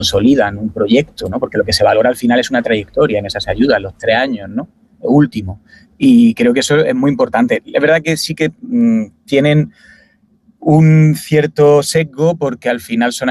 consolidan un proyecto, ¿no? Porque lo que se valora al final es una trayectoria en esas ayudas, los 3 años, ¿no? Último. Y creo que eso es muy importante. Es verdad que sí que tienen un cierto sesgo porque al final son